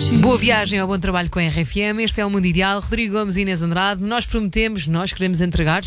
Boa viagem ao bom trabalho com a RFM. Este é o Mundo Ideal. Rodrigo Gomes e Inês Andrade. Nós prometemos, nós queremos entregar.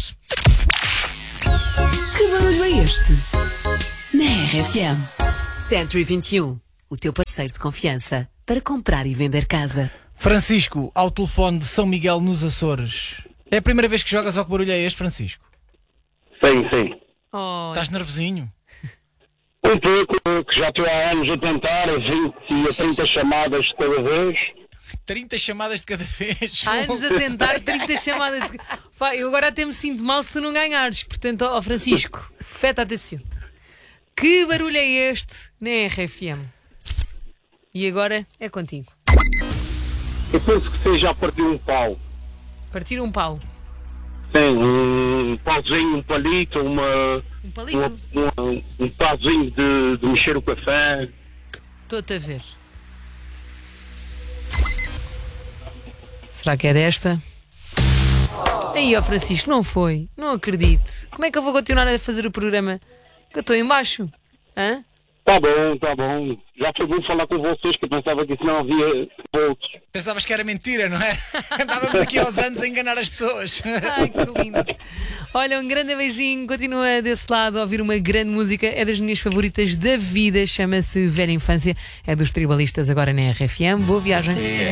Que barulho é este? Na RFM. Century 21, o teu parceiro de confiança para comprar e vender casa. Francisco, ao telefone de São Miguel nos Açores. É a primeira vez que jogas ao que barulho é este, Francisco? Sim, sim. Oh, Estás nervosinho? Um pouco, que já estou há anos a tentar, a 20 e a 30 chamadas de cada vez. 30 chamadas de cada vez. há anos a tentar 30 chamadas. Pá, eu agora até me sinto mal se tu não ganhares. Portanto, ó Francisco, feta atenção. Que barulho é este na RFM? E agora é contigo. Eu penso que seja a partir de um pau. Partir um pau. Sim, um pauzinho, um palito, Um palito? um pauzinho de mexer o café. Estou-te a ver. Será que é desta? Aí, ó Francisco, não foi. Não acredito. Como é que eu vou continuar a fazer o programa? Que eu estou em baixo. Hã? Tá bom, tá bom. Já foi bom falar com vocês, que eu pensava que isso não havia voltos. Pensavas que era mentira, não é? Andávamos aqui aos anos a enganar as pessoas. Ai, que lindo. Olha, um grande beijinho. Continua desse lado a ouvir uma grande música. É das minhas favoritas da vida. Chama-se Velha Infância. É dos Tribalistas agora na RFM. Boa viagem.